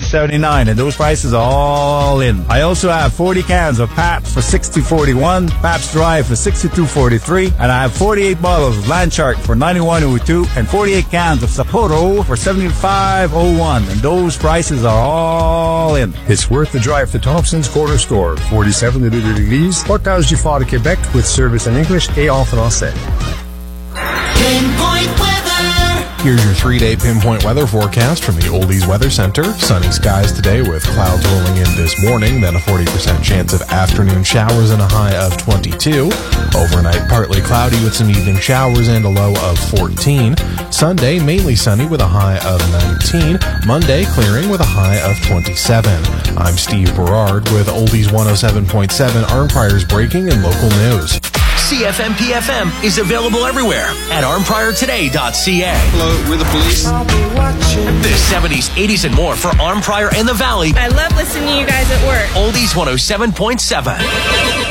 $5.79, and those prices are all in. I also have 40 cans of Pabst for $60.41, Pabst Dry for $62.43, and I have 48 bottles of Landshark for $91.02, and 48 cans of Sapporo for $75.01, and those prices are all in. It's worth the drive to Thompson's Corner Store, 47 rue de l'Église, Portage du Fort de Québec, with service in English et en français. Pinpoint weather. Here's your 3-day pinpoint weather forecast from the Oldies Weather Center. Sunny skies today with clouds rolling in this morning, then a 40% chance of afternoon showers and a high of 22. Overnight, partly cloudy with some evening showers and a low of 14. Sunday, mainly sunny with a high of 19. Monday, clearing with a high of 27. I'm Steve Berard with Oldies 107.7 Arnprior's breaking and local news. CFMPFM is available everywhere at arnpriortoday.ca. Hello, we're the police. The 70s, 80s, and more for Arnprior and the Valley. I love listening to you guys at work. Oldies 107.7.